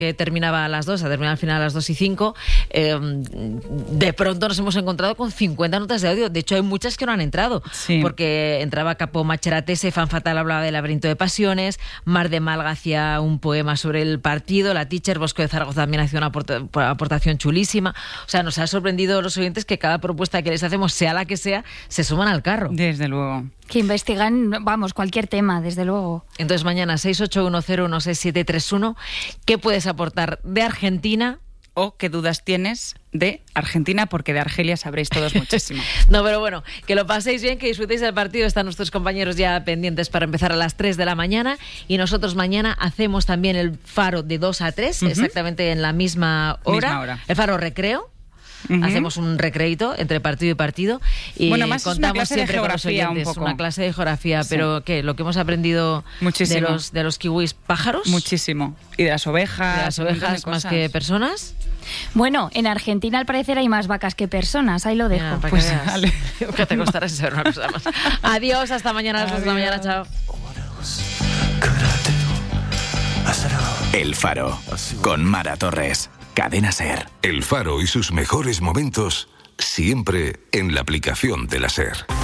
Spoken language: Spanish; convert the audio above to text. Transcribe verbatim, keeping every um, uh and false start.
que terminaba a las dos, a terminar al final a las dos y cinco, eh, de pronto nos hemos encontrado con cincuenta notas de audio. De hecho, hay muchas que no han entrado, sí. porque entraba Capo Macheratese, Fan Fatal hablaba del laberinto de pasiones, Mar de Malga hacía un poema sobre el partido, la Teacher Bosco de Zaragoza también hacía una aporta- aportación chulísima. O sea, nos ha sorprendido los oyentes que cada propuesta que les hacemos, sea la que sea, se suman al carro. Desde luego. Que investigan, vamos, cualquier tema, desde luego. Entonces mañana seis ocho uno cero uno seis siete tres uno, ¿qué puedes aportar de Argentina? ¿O qué dudas tienes de Argentina? Porque de Argelia sabréis todos muchísimo. No, pero bueno, que lo paséis bien, que disfrutéis del partido. Están nuestros compañeros ya pendientes para empezar a las tres de la mañana. Y nosotros mañana hacemos también el Faro de dos a tres, uh-huh. exactamente en la misma hora. Misma hora. El Faro Recreo. Uh-huh. Hacemos un recreito entre partido y partido y bueno, más contamos es una clase siempre de con los geografía oyentes, un poco. una clase de geografía, sí. pero ¿qué? Lo que hemos aprendido muchísimo. de los de los kiwis pájaros, muchísimo, y de las ovejas, de las ovejas más que personas. Bueno, en Argentina al parecer hay más vacas que personas, ahí lo dejo. Mira, pues que, vale. que te costará saber una cosa más. Adiós, hasta mañana a las dos de la mañana, chao. El Faro, con Mara Torres. Cadena SER. El Faro y sus mejores momentos siempre en la aplicación de la SER.